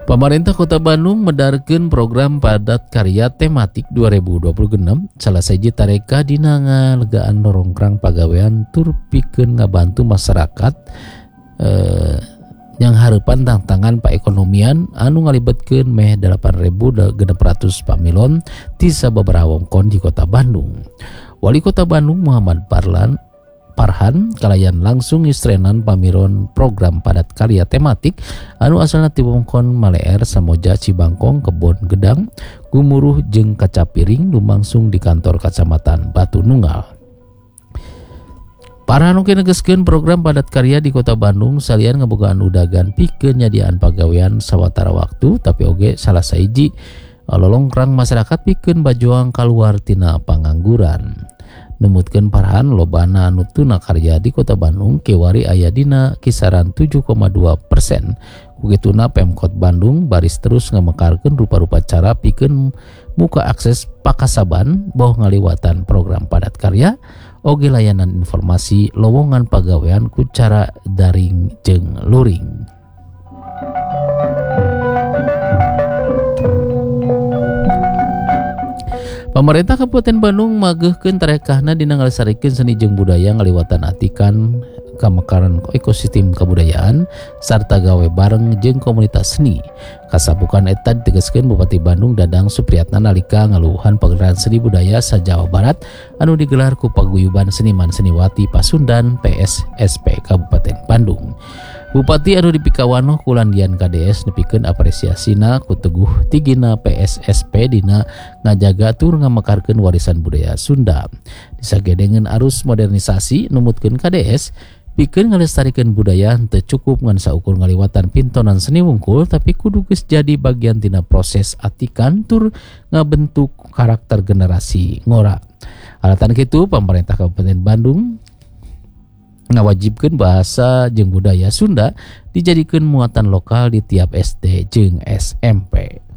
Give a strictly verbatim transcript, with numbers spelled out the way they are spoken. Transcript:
Pemerintah Kota Bandung medarkeun program padat karya tematik dua ribu dua puluh genep salah siji tareka dina ngalegaan norongkrang pagawean tur pikeun ngabantu masyarakat eh, yang harapan tantangan perekonomian anu ngalibetkeun meh delapan ribu genep ratus pamilon ti sababaraha wewengkon di Kota Bandung. Wali Kota Bandung Muhammad Parlan Parhan kalayan langsung istrenan pamiron program padat karya tematik anu asalna ti wewengkon Maleer, Samoja, Cibangkong, Kebon Gedang, Gumuruh jeung Kacapiring lumangsung di kantor Kacamatan Batu Nunggal. Parhan oge negeskeun program padat karya di Kota Bandung salian ngabogaan udagan pikeun nyadiaan pagawean sawatara waktu tapi oge salah sahiji lolongkrang masyarakat pikeun bajuang kaluar tina pangangguran. Nemutkeun Parhan lobana anu tuna karya di Kota Bandung kewari aya dina kisaran tujuh koma dua persen. Kugituna Pemkot Bandung baris terus ngamekarkeun rupa-rupa cara pikeun muka akses pakasaban boh ngaliwatan program padat karya oge layanan informasi lowongan pagawean ku cara daring jeung luring. Pemerintah Kabupaten Bandung mageuhkeun tarekahna dina ngalesarikeun seni jeung budaya ngaliwatan atikan kamekaran ekosistem kebudayaan sarta gawe bareng jeung komunitas seni. Kasabukan eta ditegaskeun Bupati Bandung Dadang Supriyatna nalika ngaluhan pagelaran seni budaya sa-Jawa Barat anu digelar ku Paguyuban Seniman Seniwati Pasundan P S S P Kabupaten Bandung. Bupati anu dipikawanoh kulandian K D S nepikeun apresiasina ku teguh tigina P S S P dina ngajaga tur ngamekarkeun warisan budaya Sunda. Disagedengeun arus modernisasi numutkeun K D S pikeun ngalestarikeun budaya teu cukup ngan saukur ngaliwatan pintonan seni wungkul tapi kudu geus jadi bagian tina proses atikan tur ngabentuk karakter generasi ngora. Alatan kitu pemerintah Kabupaten Bandung ngawajibkeun bahasa jeung budaya Sunda dijadikeun muatan lokal di tiap S D jeung S M P.